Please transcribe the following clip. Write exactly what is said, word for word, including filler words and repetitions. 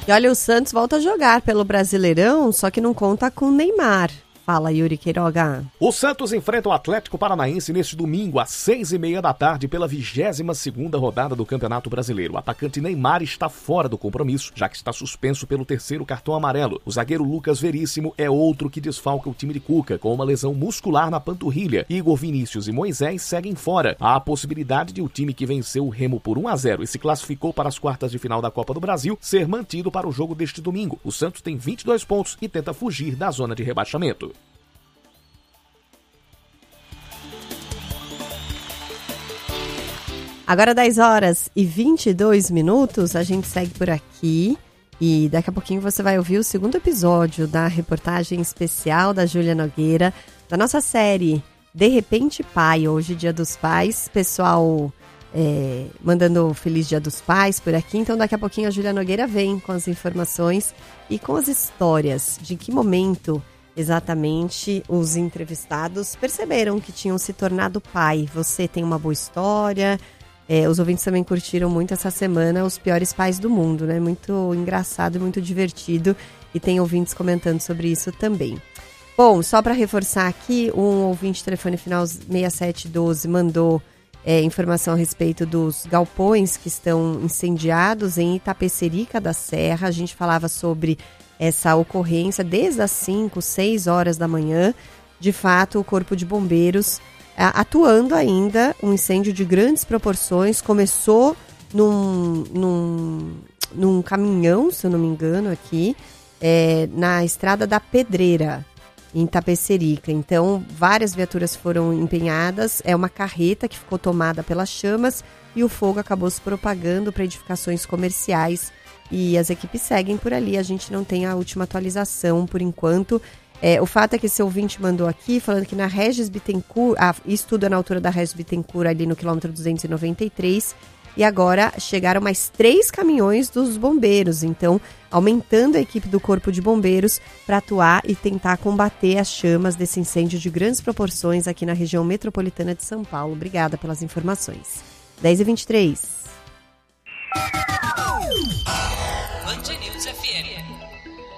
E olha, o Santos volta a jogar pelo Brasileirão, só que não conta com o Neymar. Fala, Yuri Queiroga. O Santos enfrenta o Atlético Paranaense neste domingo, às seis e meia da tarde, pela vigésima segunda rodada do Campeonato Brasileiro. O atacante Neymar está fora do compromisso, já que está suspenso pelo terceiro cartão amarelo. O zagueiro Lucas Veríssimo é outro que desfalca o time de Cuca, com uma lesão muscular na panturrilha. Igor Vinícius e Moisés seguem fora. Há a possibilidade de o time que venceu o Remo por um a zero e se classificou para as quartas de final da Copa do Brasil ser mantido para o jogo deste domingo. O Santos tem vinte e dois pontos e tenta fugir da zona de rebaixamento. Agora dez horas e vinte e dois minutos, a gente segue por aqui e daqui a pouquinho você vai ouvir o segundo episódio da reportagem especial da Júlia Nogueira, da nossa série De Repente Pai, hoje Dia dos Pais, pessoal é, mandando Feliz Dia dos Pais por aqui, então daqui a pouquinho a Júlia Nogueira vem com as informações e com as histórias de que momento exatamente os entrevistados perceberam que tinham se tornado pai. Você tem uma boa história? É, os ouvintes também curtiram muito essa semana os piores pais do mundo, né? Muito engraçado e muito divertido. E tem ouvintes comentando sobre isso também. Bom, só para reforçar aqui, um ouvinte telefone final seis sete um dois mandou é, informação a respeito dos galpões que estão incendiados em Itapecerica da Serra. A gente falava sobre essa ocorrência desde as cinco, seis horas da manhã. De fato, o Corpo de Bombeiros atuando ainda, um incêndio de grandes proporções, começou num, num, num caminhão, se eu não me engano, aqui, é, na Estrada da Pedreira, em Itapecerica. Então, várias viaturas foram empenhadas, é uma carreta que ficou tomada pelas chamas e o fogo acabou se propagando para edificações comerciais e as equipes seguem por ali, a gente não tem a última atualização por enquanto. É, o fato é que esse ouvinte mandou aqui, falando que na Regis Bittencourt, ah, isso tudo é na altura da Regis Bittencourt, ali no quilômetro duzentos e noventa e três, e agora chegaram mais três caminhões dos bombeiros, então aumentando a equipe do Corpo de Bombeiros para atuar e tentar combater as chamas desse incêndio de grandes proporções aqui na região metropolitana de São Paulo. Obrigada pelas informações. dez e vinte e três. Band News F M.